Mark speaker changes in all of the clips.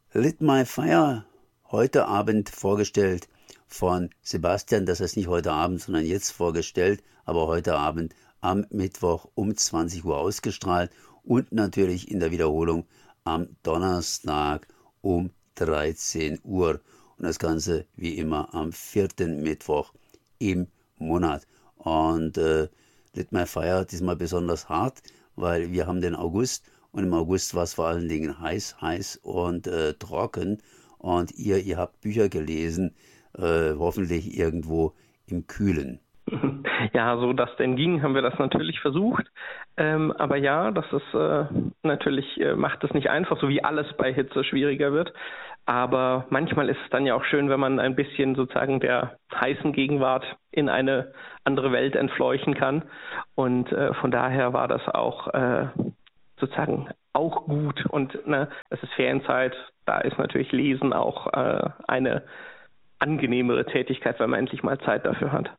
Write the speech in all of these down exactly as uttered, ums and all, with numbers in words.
Speaker 1: Lit My Fire, heute Abend vorgestellt von Sebastian, das heißt nicht heute Abend, sondern jetzt vorgestellt, aber heute Abend am Mittwoch um zwanzig Uhr ausgestrahlt und natürlich in der Wiederholung am Donnerstag um dreizehn Uhr. Und das Ganze wie immer am vierten Mittwoch im Monat. Und äh, Lit My Fire diesmal besonders hart, weil wir haben den August und im August war es vor allen Dingen heiß, heiß und äh, trocken. Und ihr, ihr habt Bücher gelesen, äh, hoffentlich irgendwo im Kühlen.
Speaker 2: Ja, so das denn ging, haben wir das natürlich versucht. Ähm, aber ja, das ist äh, natürlich, äh, macht es nicht einfach, so wie alles bei Hitze schwieriger wird. Aber manchmal ist es dann ja auch schön, wenn man ein bisschen sozusagen der heißen Gegenwart in eine andere Welt entfleuchen kann. Und äh, von daher war das auch äh, sozusagen auch gut. Und ne, es ist Ferienzeit, da ist natürlich Lesen auch äh, eine angenehmere Tätigkeit, weil man endlich mal Zeit dafür hat.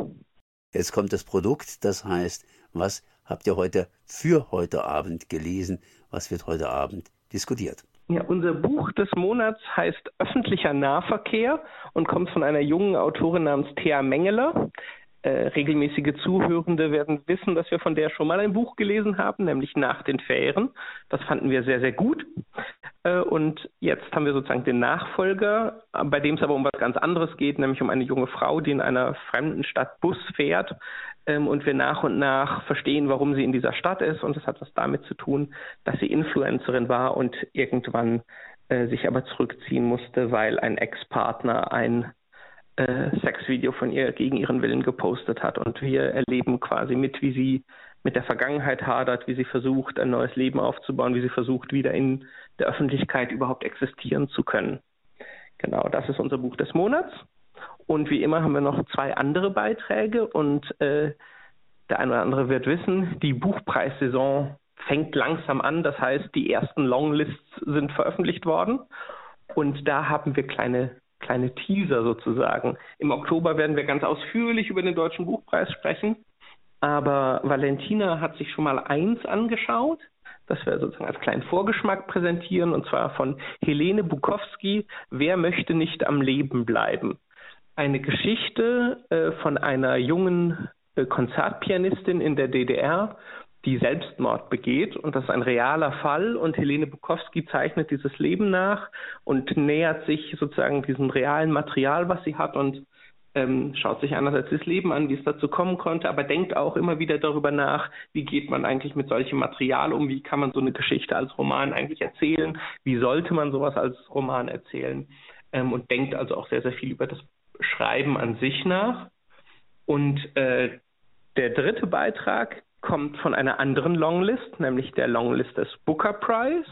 Speaker 1: Jetzt kommt das Produkt, das heißt, was habt ihr heute für heute Abend gelesen? Was wird heute Abend diskutiert?
Speaker 2: Ja, unser Buch des Monats heißt Öffentlicher Nahverkehr und kommt von einer jungen Autorin namens Thea Mengeler. Äh, regelmäßige Zuhörende werden wissen, dass wir von der schon mal ein Buch gelesen haben, nämlich Nach den Fähren. Das fanden wir sehr, sehr gut. Äh, und jetzt haben wir sozusagen den Nachfolger, bei dem es aber um was ganz anderes geht, nämlich um eine junge Frau, die in einer fremden Stadt Bus fährt. Ähm, und wir nach und nach verstehen, warum sie in dieser Stadt ist. Und das hat was damit zu tun, dass sie Influencerin war und irgendwann äh, sich aber zurückziehen musste, weil ein Ex-Partner ein Äh, Sexvideo von ihr gegen ihren Willen gepostet hat. Und wir erleben quasi mit, wie sie mit der Vergangenheit hadert, wie sie versucht, ein neues Leben aufzubauen, wie sie versucht, wieder in der Öffentlichkeit überhaupt existieren zu können. Genau, das ist unser Buch des Monats. Und wie immer haben wir noch zwei andere Beiträge. Und äh, der eine oder andere wird wissen, die Buchpreissaison fängt langsam an. Das heißt, die ersten Longlists sind veröffentlicht worden. Und da haben wir kleine kleine Teaser sozusagen. Im Oktober werden wir ganz ausführlich über den Deutschen Buchpreis sprechen, aber Valentina hat sich schon mal eins angeschaut, das wir sozusagen als kleinen Vorgeschmack präsentieren, und zwar von Helene Bukowski, Wer möchte nicht am Leben bleiben? Eine Geschichte äh, von einer jungen äh, Konzertpianistin in der D D R, die Selbstmord begeht, und das ist ein realer Fall, und Helene Bukowski zeichnet dieses Leben nach und nähert sich sozusagen diesem realen Material, was sie hat, und ähm, schaut sich einerseits das Leben an, wie es dazu kommen konnte, aber denkt auch immer wieder darüber nach, wie geht man eigentlich mit solchem Material um, wie kann man so eine Geschichte als Roman eigentlich erzählen, wie sollte man sowas als Roman erzählen, ähm, und denkt also auch sehr, sehr viel über das Schreiben an sich nach. Und äh, der dritte Beitrag kommt von einer anderen Longlist, nämlich der Longlist des Booker Prize.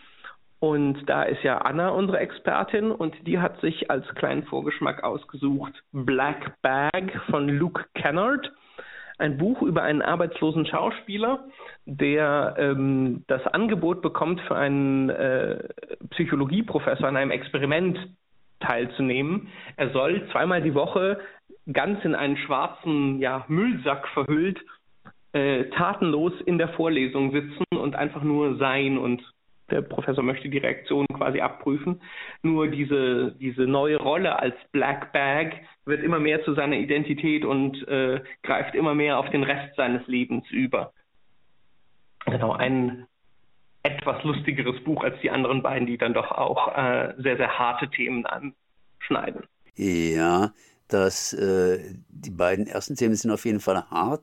Speaker 2: Und da ist ja Anna unsere Expertin, und die hat sich als kleinen Vorgeschmack ausgesucht Black Bag von Luke Kennard, ein Buch über einen arbeitslosen Schauspieler, der ähm, das Angebot bekommt, für einen äh, Psychologieprofessor an einem Experiment teilzunehmen. Er soll zweimal die Woche ganz in einen schwarzen ja, Müllsack verhüllt Äh, tatenlos in der Vorlesung sitzen und einfach nur sein, und der Professor möchte die Reaktion quasi abprüfen. Nur diese, diese neue Rolle als Black Bag wird immer mehr zu seiner Identität und äh, greift immer mehr auf den Rest seines Lebens über. Genau, ein etwas lustigeres Buch als die anderen beiden, die dann doch auch äh, sehr, sehr harte Themen anschneiden.
Speaker 1: Ja, das, äh, die beiden ersten Themen sind auf jeden Fall hart.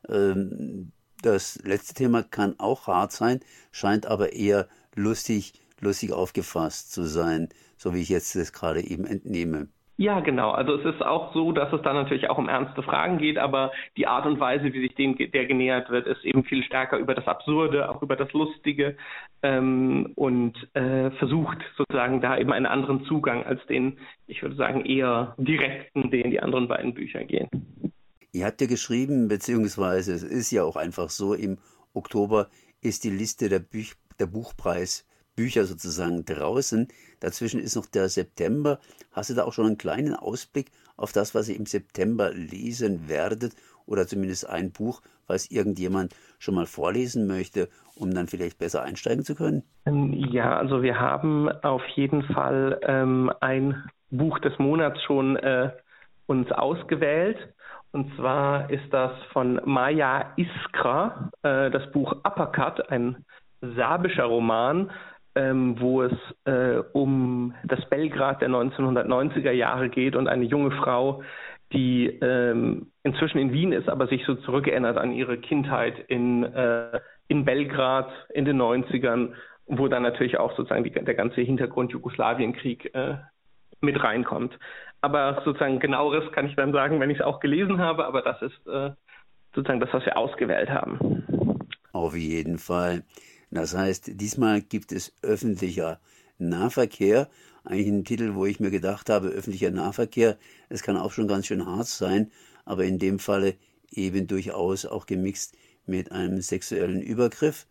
Speaker 1: Das letzte Thema kann auch hart sein, scheint aber eher lustig, lustig aufgefasst zu sein, so wie ich jetzt das gerade eben entnehme.
Speaker 2: Ja, genau. Also es ist auch so, dass es dann natürlich auch um ernste Fragen geht, aber die Art und Weise, wie sich dem der genähert wird, ist eben viel stärker über das Absurde, auch über das Lustige, ähm, und äh, versucht sozusagen da eben einen anderen Zugang als den, ich würde sagen, eher direkten, den die anderen beiden Bücher gehen.
Speaker 1: Ihr habt ja geschrieben, beziehungsweise es ist ja auch einfach so, im Oktober ist die Liste der, Büch- der Buchpreisbücher sozusagen draußen. Dazwischen ist noch der September. Hast du da auch schon einen kleinen Ausblick auf das, was ihr im September lesen werdet? Oder zumindest ein Buch, falls irgendjemand schon mal vorlesen möchte, um dann vielleicht besser einsteigen zu können?
Speaker 2: Ja, also wir haben auf jeden Fall ähm, ein Buch des Monats schon äh, uns ausgewählt. Und zwar ist das von Maja Iskra, äh, das Buch Uppercut, ein serbischer Roman, ähm, wo es äh, um das Belgrad der neunzehnhundertneunziger Jahre geht und eine junge Frau, die ähm, inzwischen in Wien ist, aber sich so zurückerinnert an ihre Kindheit in, äh, in Belgrad in den neunzigern, wo dann natürlich auch sozusagen die, der ganze Hintergrund Jugoslawienkrieg äh, mit reinkommt. Aber sozusagen genaueres kann ich dann sagen, wenn ich es auch gelesen habe, aber das ist äh, sozusagen das, was wir ausgewählt haben.
Speaker 1: Auf jeden Fall. Das heißt, diesmal gibt es öffentlicher Nahverkehr. Eigentlich ein Titel, wo ich mir gedacht habe, öffentlicher Nahverkehr, es kann auch schon ganz schön hart sein, aber in dem Falle eben durchaus auch gemixt mit einem sexuellen Übergriff.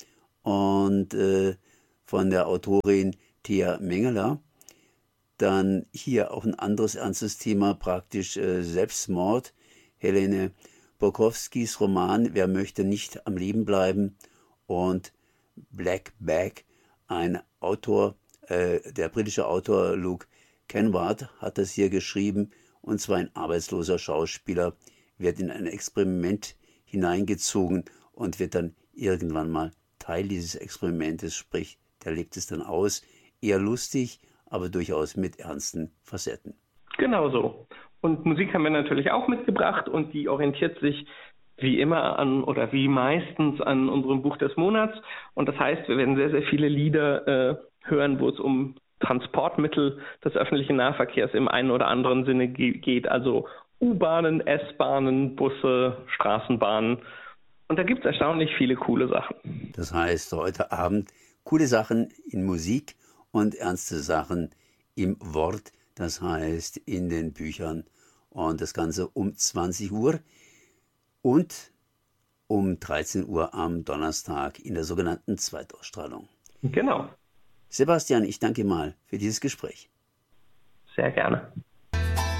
Speaker 1: Und äh, von der Autorin Thea Mengeler. Dann hier auch ein anderes ernstes Thema, praktisch äh, Selbstmord. Helene Borkowskis Roman Wer möchte nicht am Leben bleiben und Black Bag, ein Autor, äh, der britische Autor Luke Kenward hat das hier geschrieben, und zwar ein arbeitsloser Schauspieler wird in ein Experiment hineingezogen und wird dann irgendwann mal Teil dieses Experimentes, sprich, der lebt es dann aus, eher lustig, aber durchaus mit ernsten Facetten.
Speaker 2: Genau so. Und Musik haben wir natürlich auch mitgebracht und die orientiert sich wie immer an oder wie meistens an unserem Buch des Monats. Und das heißt, wir werden sehr, sehr viele Lieder äh, hören, wo es um Transportmittel des öffentlichen Nahverkehrs im einen oder anderen Sinne ge- geht. Also U-Bahnen, S-Bahnen, Busse, Straßenbahnen. Und da gibt es erstaunlich viele coole Sachen.
Speaker 1: Das heißt, heute Abend coole Sachen in Musik und ernste Sachen im Wort, das heißt in den Büchern. Und das Ganze um zwanzig Uhr und um dreizehn Uhr am Donnerstag in der sogenannten Zweitausstrahlung.
Speaker 2: Genau.
Speaker 1: Sebastian, ich danke mal für dieses Gespräch.
Speaker 2: Sehr gerne.